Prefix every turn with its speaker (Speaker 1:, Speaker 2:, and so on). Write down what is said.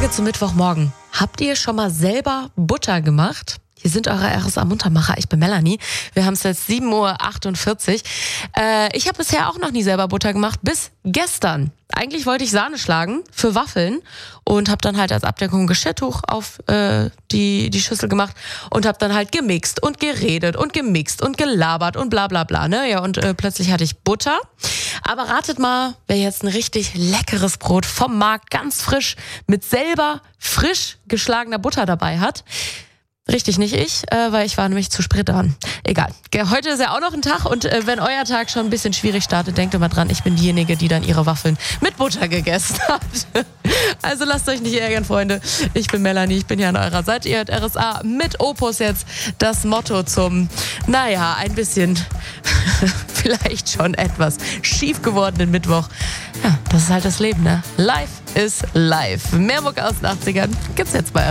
Speaker 1: Frage zum Mittwochmorgen. Habt ihr schon mal selber Butter gemacht? Hier sind eure RSA-Muntermacher. Ich bin Melanie. Wir haben es jetzt 7:48 Uhr. Ich habe bisher auch noch nie selber Butter gemacht, bis gestern. Eigentlich wollte ich Sahne schlagen für Waffeln und habe dann halt als Abdeckung Geschirrtuch auf die Schüssel gemacht und habe dann halt gemixt und geredet und gemixt und gelabert und bla bla bla. Ne? Ja, und plötzlich hatte ich Butter. Aber ratet mal, wer jetzt ein richtig leckeres Brot vom Markt, ganz frisch, mit selber frisch geschlagener Butter dabei hat. Richtig, nicht ich, weil ich war nämlich zu spät dran. Egal. Heute ist ja auch noch ein Tag und wenn euer Tag schon ein bisschen schwierig startet, denkt immer dran, ich bin diejenige, die dann ihre Waffeln mit Butter gegessen hat. Also lasst euch nicht ärgern, Freunde. Ich bin Melanie, ich bin hier an eurer Seite. Ihr hört RSA mit Opus jetzt das Motto zum, ein bisschen vielleicht schon etwas schief gewordenen Mittwoch. Ja, das ist halt das Leben, ne? Life is life. Mehr Mucke aus den 80ern gibt's jetzt bei